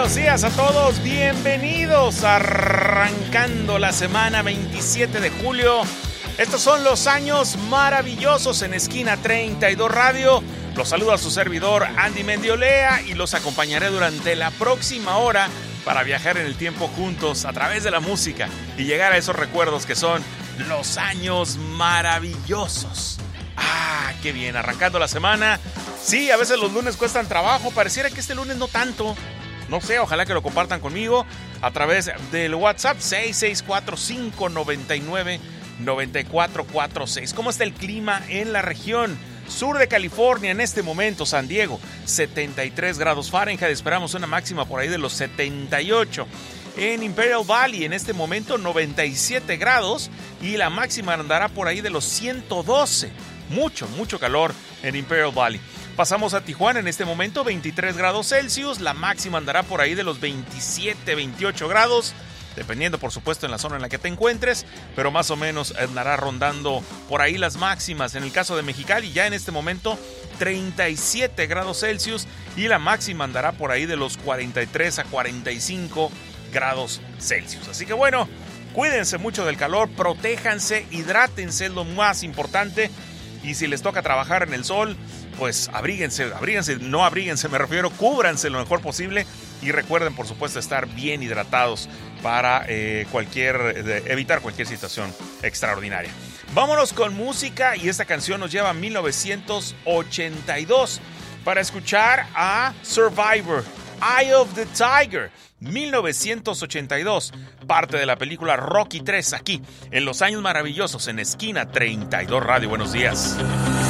buenos días a todos, bienvenidos arrancando la semana 27 de julio. Estos son los años maravillosos en Esquina 32 Radio. Los saluda su servidor Andy Mendiolea y los acompañaré durante la próxima hora para viajar en el tiempo juntos a través de la música y llegar a esos recuerdos que son los años maravillosos. ¡Ah, qué bien! Arrancando la semana. Sí, a veces los lunes cuestan trabajo. Pareciera que este lunes no tanto. No sé, ojalá que lo compartan conmigo a través del WhatsApp 6645999446. ¿Cómo está el clima en la región sur de California en este momento? San Diego, 73 grados Fahrenheit. Esperamos una máxima por ahí de los 78. En Imperial Valley en este momento 97 grados y la máxima andará por ahí de los 112. Mucho calor en Imperial Valley. Pasamos a Tijuana en este momento, 23 grados Celsius. La máxima andará por ahí de los 27, 28 grados. Dependiendo, por supuesto, en la zona en la que te encuentres. Pero más o menos andará rondando por ahí las máximas. En el caso de Mexicali, ya en este momento, 37 grados Celsius. Y la máxima andará por ahí de los 43 a 45 grados Celsius. Así que bueno, cuídense mucho del calor, protéjanse, hidrátense, es lo más importante. Y si les toca trabajar en el sol, pues abríguense, no abríguense, me refiero, cúbranse lo mejor posible y recuerden, por supuesto, estar bien hidratados para evitar cualquier situación extraordinaria. Vámonos con música y esta canción nos lleva a 1982 para escuchar a Survivor, Eye of the Tiger, 1982, parte de la película Rocky 3, aquí en Los Años Maravillosos en Esquina 32 Radio. Buenos días.